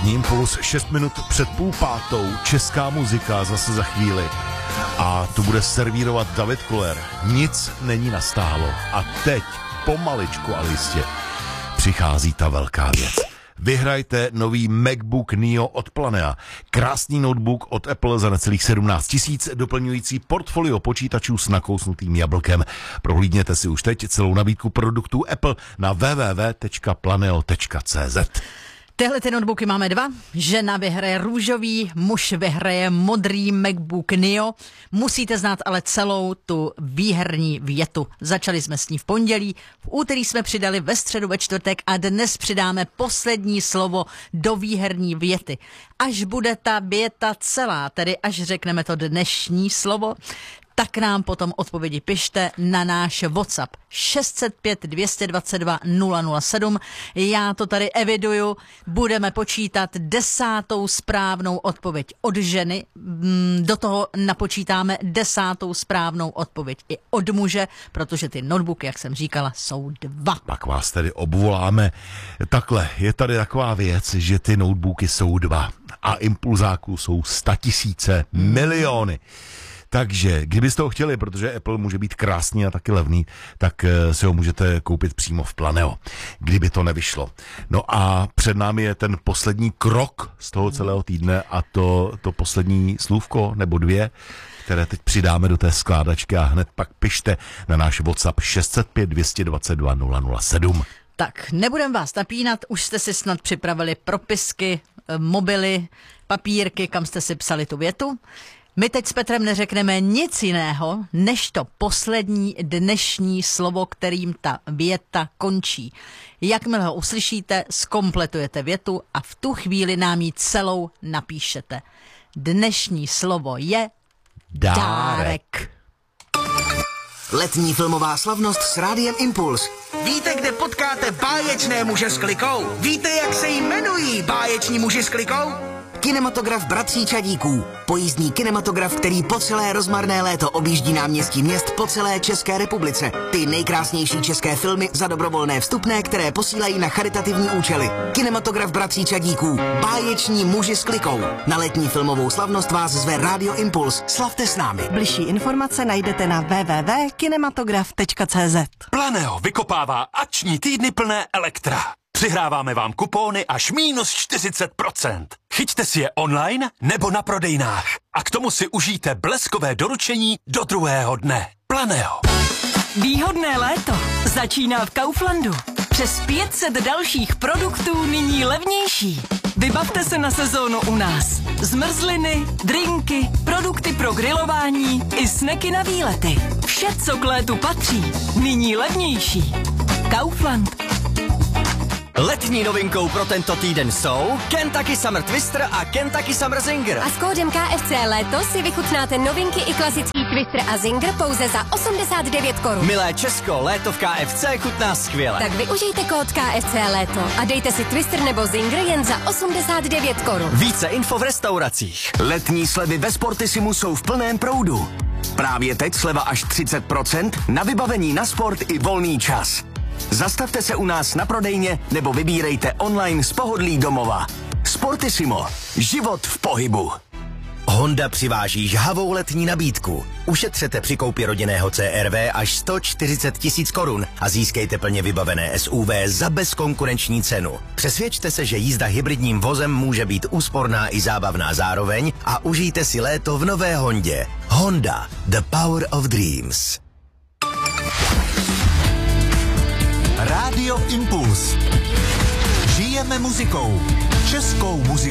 Odpolední impuls, 6 minut před 4:30, česká muzika zase za chvíli. A tu bude servírovat David Kuller. Nic není nastálo. A teď, pomaličku, ale jistě, přichází ta velká věc. Vyhrajte nový MacBook Neo od Planea. Krásný notebook od Apple za necelých 17 000, doplňující portfolio počítačů s nakousnutým jablkem. Prohlídněte si už teď celou nabídku produktů Apple na www.planeo.cz. Tyhle ty notebooky máme dva. Žena vyhraje růžový, muž vyhraje modrý MacBook Neo. Musíte znát ale celou tu výherní větu. Začali jsme s ní v pondělí, v úterý jsme přidali, ve středu, ve čtvrtek a dnes přidáme poslední slovo do výherní věty. Až bude ta věta celá, tedy až řekneme to dnešní slovo, tak nám potom odpovědi pište na náš WhatsApp 605 222 007. Já to tady eviduju. Budeme počítat 10. správnou odpověď od ženy. Do toho napočítáme 10. správnou odpověď i od muže, protože ty notebooky, jak jsem říkala, jsou dva. Pak vás tedy obvoláme. Takhle, je tady taková věc, že ty notebooky jsou dva a impulzáků jsou 100 000, miliony. Takže, kdybyste ho chtěli, protože Apple může být krásný a taky levný, tak si ho můžete koupit přímo v Planeo, kdyby to nevyšlo. No a před námi je ten poslední krok z toho celého týdne a to poslední slůvko nebo dvě, které teď přidáme do té skládačky a hned pak pište na náš WhatsApp 605 222 007. Tak, nebudem vás napínat, už jste si snad připravili propisky, mobily, papírky, kam jste si psali tu větu. My teď s Petrem neřekneme nic jiného, než to poslední dnešní slovo, kterým ta věta končí. Jakmile ho uslyšíte, zkompletujete větu a v tu chvíli nám ji celou napíšete. Dnešní slovo je dárek. Letní filmová slavnost s Rádiem Impuls. Víte, kde potkáte báječné muže s klikou? Víte, jak se jmenují báječní muži s klikou? Kinematograf Bratří Čadíků. Pojízdný kinematograf, který po celé rozmarné léto objíždí náměstí měst po celé České republice. Ty nejkrásnější české filmy za dobrovolné vstupné, které posílají na charitativní účely. Kinematograf Bratří Čadíků. Báječní muži s klikou. Na letní filmovou slavnost vás zve Rádio Impuls. Slavte s námi. Bližší informace najdete na www.kinematograf.cz. Planeo vykopává akční týdny plné elektra. Přihráváme vám kupóny až -40%. Chyťte si je online nebo na prodejnách. A k tomu si užijte bleskové doručení do druhého dne. Planeo. Výhodné léto začíná v Kauflandu. Přes 500 dalších produktů nyní levnější. Vybavte se na sezónu u nás. Zmrzliny, drinky, produkty pro grilování i sneky na výlety. Vše, co k létu patří, nyní levnější. Kaufland. Letní novinkou pro tento týden jsou Kentucky Summer Twister a Kentucky Summer Zinger. A s kódem KFC Léto si vychutnáte novinky i klasický Twister a Zinger pouze za 89 korun. Milé Česko, léto v KFC chutná skvěle. Tak využijte kód KFC Léto a dejte si Twister nebo Zinger jen za 89 korun. Více info v restauracích. Letní slevy ve Sportissimu jsou v plném proudu. Právě teď sleva až 30% na vybavení na sport i volný čas. Zastavte se u nás na prodejně nebo vybírejte online z pohodlí domova. Sportissimo. Život v pohybu. Honda přiváží žhavou letní nabídku. Ušetřete při koupi rodinného CR-V až 140 000 korun a získejte plně vybavené SUV za bezkonkurenční cenu. Přesvědčte se, že jízda hybridním vozem může být úsporná i zábavná zároveň a užijte si léto v nové Hondě. Honda. The Power of Dreams. Rádio Impuls. Žijeme muzikou. Českou muzikou.